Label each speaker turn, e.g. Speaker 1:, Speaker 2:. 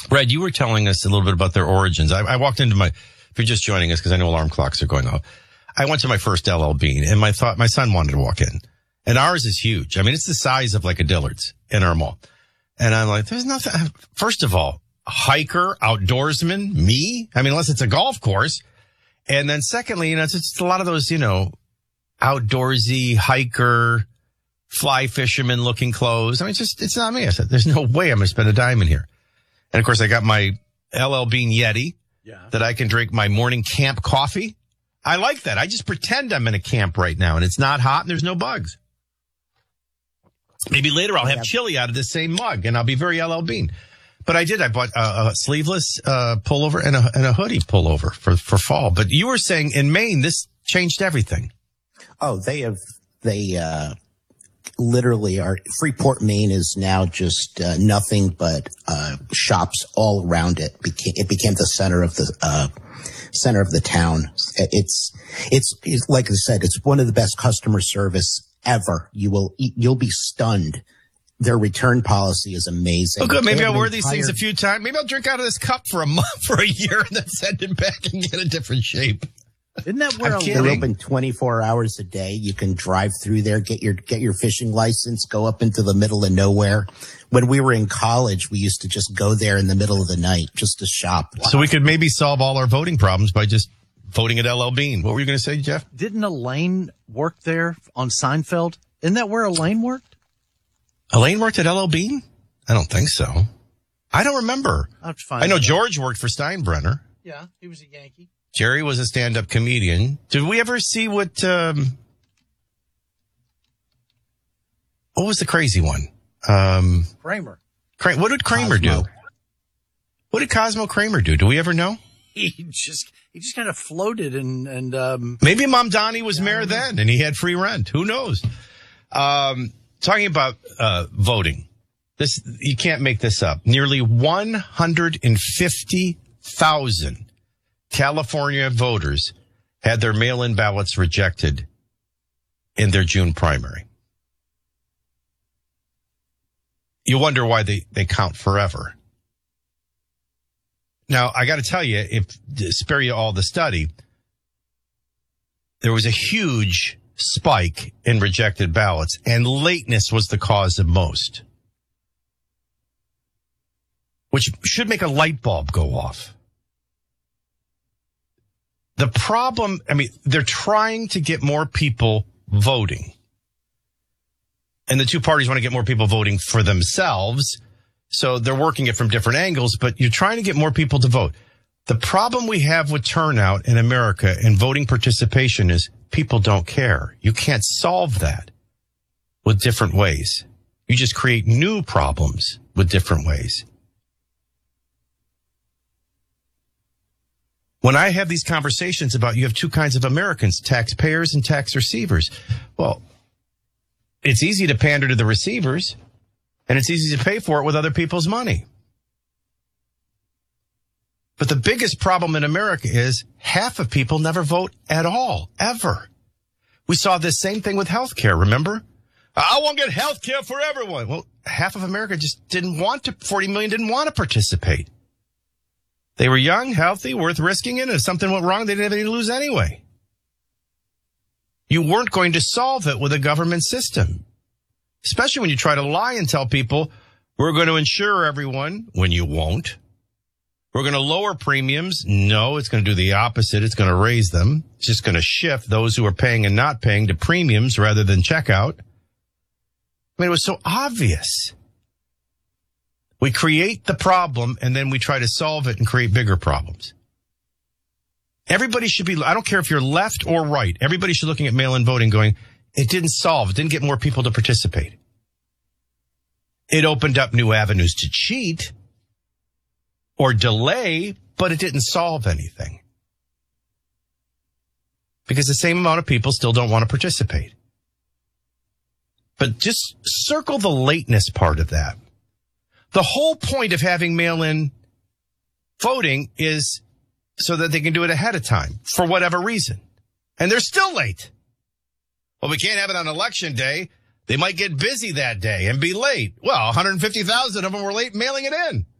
Speaker 1: Brad, you were telling us a little bit about their origins. I walked into if you're just joining us because I know alarm clocks are going off. I went to my first LL Bean and my son wanted to walk in. And ours is huge. I mean, it's the size of like a Dillard's in our mall. And I'm like, there's nothing. First of all, hiker, outdoorsman, me. I mean, unless it's a golf course. And then secondly, it's just a lot of those, outdoorsy hiker, fly fisherman looking clothes. I mean, it's not me. I said, there's no way I'm going to spend a dime in here. And of course, I got my LL Bean Yeti that I can drink my morning camp coffee. I like that. I just pretend I'm in a camp right now and it's not hot and there's no bugs. Maybe later I'll have chili out of this same mug and I'll be very LL Bean. But I bought a sleeveless pullover and a hoodie pullover for fall. But you were saying in Maine, this changed everything.
Speaker 2: Oh, they literally are. Freeport, Maine is now just nothing but shops all around it. It became the center of the town. It's like I said, it's one of the best customer service ever. You'll be stunned. Their return policy is amazing.
Speaker 1: Oh, good. Maybe I'll wear these things a few times. Maybe I'll drink out of this cup for a month, for a year, and then send it back and get a different shape.
Speaker 3: Isn't that where
Speaker 2: they're open 24 hours a day? You can drive through there, get your fishing license, go up into the middle of nowhere. When we were in college, we used to just go there in the middle of the night just to shop. Wow.
Speaker 1: So we could maybe solve all our voting problems by just voting at LL Bean. What were you going to say, Jeff?
Speaker 3: Didn't Elaine work there on Seinfeld? Isn't that where Elaine worked?
Speaker 1: Elaine worked at LL Bean? I don't think so. I don't remember. I know George worked for Steinbrenner.
Speaker 3: Yeah, he was a Yankee.
Speaker 1: Jerry was a stand-up comedian. Did we ever see what was the crazy one?
Speaker 3: Kramer.
Speaker 1: What did Kramer do? What did Cosmo Kramer do? Do we ever know?
Speaker 3: He just kind of floated and
Speaker 1: maybe Mom Donnie was mayor then and he had free rent. Who knows? Talking about voting. You can't make this up. Nearly 150,000 California voters had their mail-in ballots rejected in their June primary. You wonder why they count forever. Now, I got to tell you, to spare you all the study, there was a huge spike in rejected ballots, and lateness was the cause of most, which should make a light bulb go off. The problem, they're trying to get more people voting. And the two parties want to get more people voting for themselves. So they're working it from different angles, but you're trying to get more people to vote. The problem we have with turnout in America and voting participation is people don't care. You can't solve that with different ways. You just create new problems with different ways. When I have these conversations about you have two kinds of Americans, taxpayers and tax receivers. Well, it's easy to pander to the receivers, and it's easy to pay for it with other people's money. But the biggest problem in America is half of people never vote at all, ever. We saw this same thing with health care, remember? I want to get health care for everyone. Well, half of America just 40 million didn't want to participate. They were young, healthy, worth risking it. If something went wrong, they didn't have anything to lose anyway. You weren't going to solve it with a government system, especially when you try to lie and tell people, we're going to insure everyone when you won't. We're going to lower premiums. No, it's going to do the opposite. It's going to raise them. It's just going to shift those who are paying and not paying to premiums rather than checkout. It was so obvious. We create the problem and then we try to solve it and create bigger problems. Everybody should be, I don't care if you're left or right, everybody should be looking at mail-in voting going, it didn't solve, it didn't get more people to participate. It opened up new avenues to cheat or delay, but it didn't solve anything. Because the same amount of people still don't want to participate. But just circle the lateness part of that. The whole point of having mail-in voting is so that they can do it ahead of time for whatever reason. And they're still late. Well, we can't have it on election day. They might get busy that day and be late. Well, 150,000 of them were late mailing it in.